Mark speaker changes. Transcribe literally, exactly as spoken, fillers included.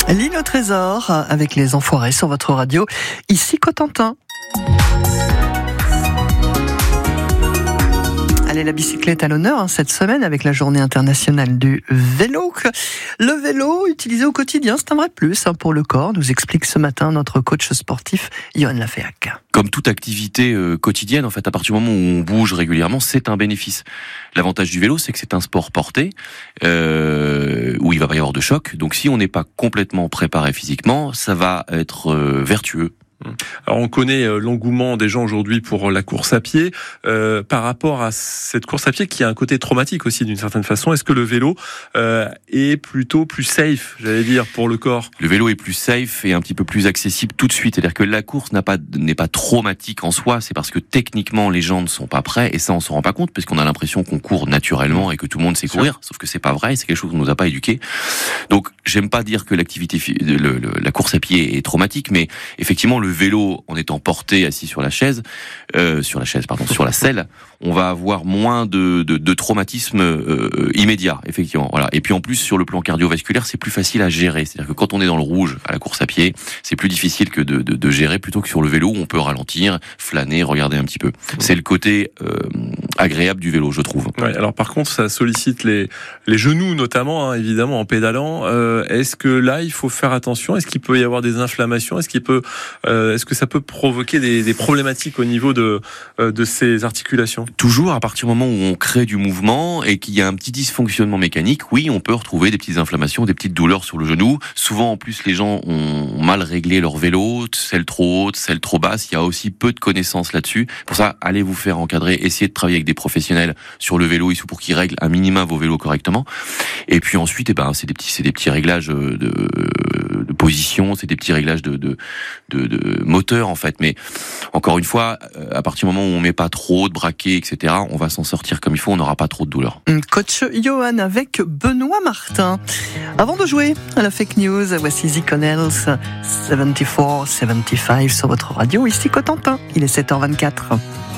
Speaker 1: L'île au trésor avec les Enfoirés sur votre radio. Ici Cotentin. Allez, la bicyclette à l'honneur hein, cette semaine avec la journée internationale du vélo. Le vélo utilisé au quotidien, c'est un vrai plus hein, pour le corps, nous explique ce matin notre coach sportif Johan Laféac.
Speaker 2: Comme toute activité euh, quotidienne, en fait, à partir du moment où on bouge régulièrement, c'est un bénéfice. L'avantage du vélo, c'est que c'est un sport porté, euh, où il va pas y avoir de choc. Donc si on n'est pas complètement préparé physiquement, ça va être euh, vertueux.
Speaker 3: Alors on connaît l'engouement des gens aujourd'hui pour la course à pied. Euh, par rapport à cette course à pied qui a un côté traumatique aussi d'une certaine façon, est-ce que le vélo euh, est plutôt plus safe, j'allais dire, pour le corps ?
Speaker 2: Le vélo est plus safe et un petit peu plus accessible tout de suite. C'est-à-dire que la course n'a pas, n'est pas traumatique en soi, c'est parce que techniquement les gens ne sont pas prêts et ça on s'en rend pas compte parce qu'on a l'impression qu'on court naturellement et que tout le monde sait courir, sauf que c'est pas vrai, c'est quelque chose qu'on nous a pas éduqué. Donc j'aime pas dire que l'activité, le, le, la course à pied est traumatique, mais effectivement le vélo, en étant porté assis sur la chaise, euh, sur la chaise, pardon, sur la selle, on va avoir moins de, de, de traumatisme euh, immédiat, effectivement. Voilà. Et puis en plus, sur le plan cardiovasculaire, c'est plus facile à gérer. C'est-à-dire que quand on est dans le rouge à la course à pied, c'est plus difficile que de, de, de gérer plutôt que sur le vélo où on peut ralentir, flâner, regarder un petit peu. C'est le côté euh, agréable du vélo, je trouve.
Speaker 3: Ouais, alors par contre, ça sollicite les, les genoux notamment, hein, évidemment, en pédalant. Euh, est-ce que là, il faut faire attention ? Est-ce qu'il peut y avoir des inflammations ? Est-ce qu'il peut euh, Est-ce que ça peut provoquer des, des problématiques au niveau de, de ces articulations ?
Speaker 2: Toujours, à partir du moment où on crée du mouvement et qu'il y a un petit dysfonctionnement mécanique, oui, on peut retrouver des petites inflammations, des petites douleurs sur le genou. Souvent, en plus, les gens ont mal réglé leur vélo, celle trop haute, celle trop basse. Il y a aussi peu de connaissances là-dessus. Pour ça, allez vous faire encadrer, essayez de travailler avec des professionnels sur le vélo, ici pour qu'ils règlent un minima vos vélos correctement. Et puis ensuite, eh ben, c'est des petits, c'est des petits réglages de, de position, c'est des petits réglages de, de, de, de moteur en fait. Mais encore une fois, à partir du moment où on met pas trop de braquets, et cetera, on va s'en sortir comme il faut, on n'aura pas trop de douleur.
Speaker 1: Coach Johan avec Benoît Martin. Avant de jouer à la fake news, voici The Connells, soixante-quatre soixante-quinze sur votre radio, ici Cotentin. Il est sept heures vingt-quatre.